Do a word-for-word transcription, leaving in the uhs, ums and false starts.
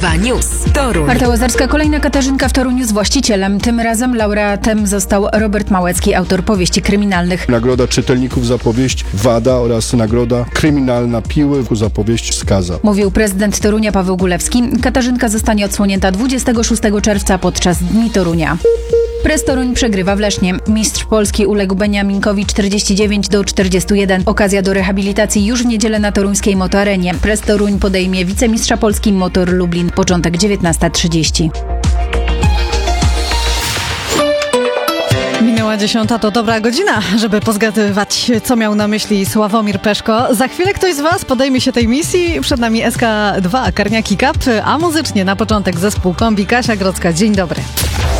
dwa News. Toruń. Marta Łazarska, kolejna Katarzynka w Toruniu z właścicielem. Tym razem laureatem został Robert Małecki, autor powieści kryminalnych. Nagroda czytelników za powieść Wada oraz nagroda kryminalna Piły za powieść Skaza. Mówił prezydent Torunia Paweł Gulewski. Katarzynka zostanie odsłonięta dwudziestego szóstego czerwca podczas Dni Torunia. Press Toruń przegrywa w Lesznie. Mistrz Polski uległ Beniaminkowi czterdzieści dziewięć do czterdziestu jeden. Okazja do rehabilitacji już w niedzielę na toruńskiej motoarenie. Press Toruń podejmie wicemistrza Polski Motor Lublin. Początek dziewiętnasta trzydzieści. Minęła dziesiąta, to dobra godzina, żeby pozgadywać, co miał na myśli Sławomir Peszko. Za chwilę ktoś z Was podejmie się tej misji. Przed nami S K dwa, Karniaki Cup, a muzycznie na początek zespół Kombi. Kasia Grodzka, dzień dobry.